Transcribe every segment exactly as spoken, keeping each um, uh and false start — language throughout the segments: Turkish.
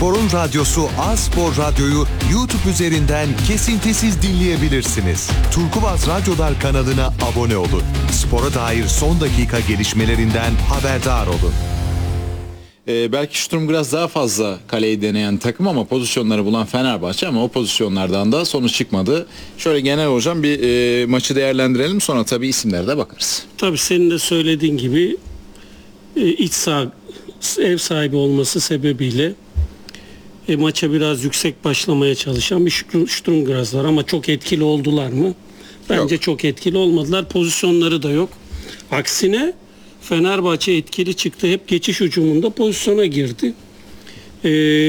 Spor'un radyosu A-Spor Radyo'yu YouTube üzerinden kesintisiz dinleyebilirsiniz. Turkuaz Radyolar kanalına abone olun. Spora dair son dakika gelişmelerinden haberdar olun. Ee, belki Sturm biraz daha fazla kaleyi deneyen takım ama pozisyonları bulan Fenerbahçe, ama o pozisyonlardan da sonuç çıkmadı. Şöyle genel hocam bir e, maçı değerlendirelim, sonra tabii isimlere de bakarız. Tabii senin de söylediğin gibi e, iç saha, ev sahibi olması sebebiyle e, maça biraz yüksek başlamaya çalışan bir Sturm Graz var ama çok etkili oldular mı? Bence yok. Çok etkili olmadılar. Pozisyonları da yok. Aksine Fenerbahçe etkili çıktı. Hep geçiş hücumunda pozisyona girdi. Ee,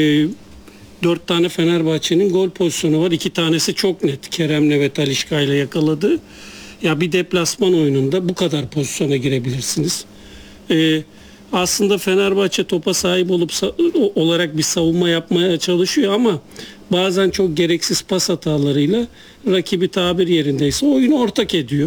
dört tane Fenerbahçe'nin gol pozisyonu var. İki tanesi çok net. Kerem'le ve Talisca ile yakaladı. Ya bir deplasman oyununda bu kadar pozisyona girebilirsiniz. Ee, aslında Fenerbahçe topa sahip olup olarak bir savunma yapmaya çalışıyor ama bazen çok gereksiz pas hatalarıyla rakibi tabir yerindeyse oyunu ortak ediyor.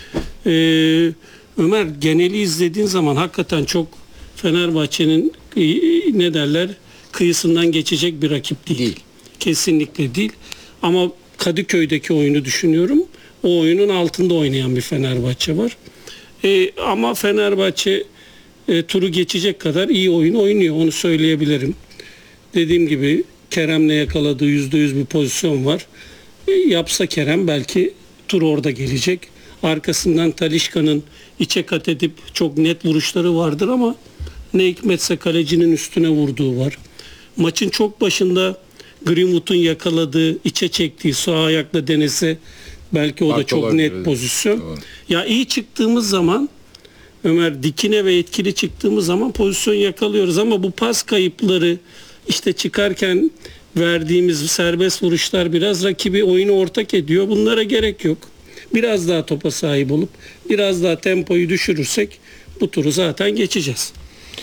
Eee Ömer, geneli izlediğin zaman hakikaten çok Fenerbahçe'nin ne derler kıyısından geçecek bir rakip değil. değil. Kesinlikle değil. Ama Kadıköy'deki oyunu düşünüyorum. O oyunun altında oynayan bir Fenerbahçe var. E, ama Fenerbahçe e, turu geçecek kadar iyi oyun oynuyor. Onu söyleyebilirim. Dediğim gibi Kerem'le yakaladığı yüzde yüz bir pozisyon var. E, yapsa Kerem belki tur orada gelecek. Arkasından Talisca'nın içe kat edip çok net vuruşları vardır ama ne hikmetse kalecinin üstüne vurduğu var. Maçın çok başında Greenwood'un yakaladığı, içe çektiği sağ ayakla denese belki o Bak, da çok olabilir. Net pozisyon. Doğru. Ya iyi çıktığımız zaman Ömer, dikine ve etkili çıktığımız zaman pozisyon yakalıyoruz ama bu pas kayıpları, işte çıkarken verdiğimiz serbest vuruşlar biraz rakibi oyunu ortak ediyor. Bunlara gerek yok. Biraz daha topa sahip olup biraz daha tempoyu düşürürsek bu turu zaten geçeceğiz.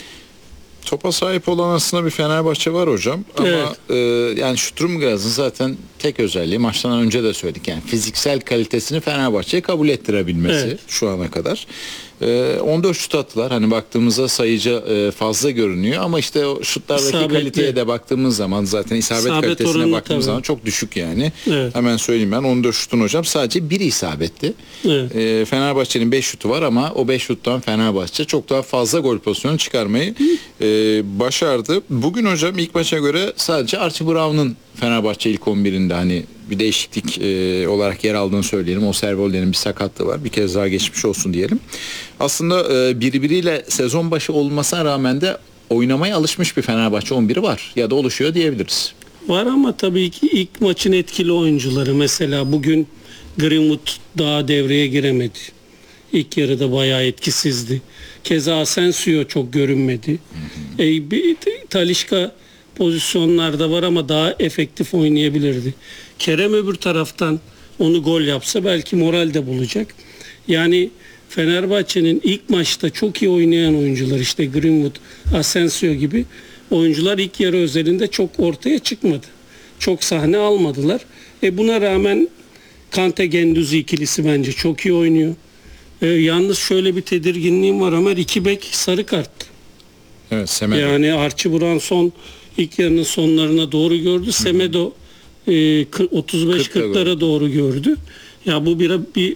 Topa sahip olan aslında bir Fenerbahçe var hocam. Ama evet. e, yani Sturm Graz'ın zaten tek özelliği, maçtan önce de söyledik, yani fiziksel kalitesini Fenerbahçe'ye kabul ettirebilmesi evet. şu ana kadar. E, on dört şut attılar. Hani baktığımızda sayıca e, fazla görünüyor ama işte o şutlardaki İsabetli. Kaliteye de baktığımız zaman zaten isabet, isabet kalitesine baktığımız tabii. zaman çok düşük yani. Evet. Hemen söyleyeyim ben, on dört şutun hocam sadece biri isabetli. Evet. E, Fenerbahçe'nin beş şutu var ama o beş şuttan Fenerbahçe çok daha fazla gol pozisyonu çıkarmayı e, başardı. Bugün hocam ilk maça göre sadece Archie Brown'un Fenerbahçe ilk on birinde hani bir değişiklik e, olarak yer aldığını söyleyelim. O Servolde'nin bir sakatlığı var. Bir kez daha geçmiş olsun diyelim. Aslında e, birbiriyle sezon başı olmasına rağmen de oynamaya alışmış bir Fenerbahçe on biri var. Ya da oluşuyor diyebiliriz. Var ama tabii ki ilk maçın etkili oyuncuları. Mesela bugün Greenwood daha devreye giremedi. İlk yarıda bayağı etkisizdi. Keza Asensio çok görünmedi. Hı hı. E, bir, Talisca pozisyonlarda var ama daha efektif oynayabilirdi. Kerem öbür taraftan onu gol yapsa belki moral de bulacak. Yani Fenerbahçe'nin ilk maçta çok iyi oynayan oyuncular, işte Greenwood, Asensio gibi oyuncular ilk yarı özelinde çok ortaya çıkmadı. Çok sahne almadılar. E buna rağmen Kante Gendüzi ikilisi bence çok iyi oynuyor. E, yalnız şöyle bir tedirginliğim var Ömer, iki bek sarı kart. Evet, Semedo. Yani Archie Brown son ilk yarının sonlarına doğru gördü. Semedo e, otuz beş kırklara doğru gördü. Ya bu bir, bir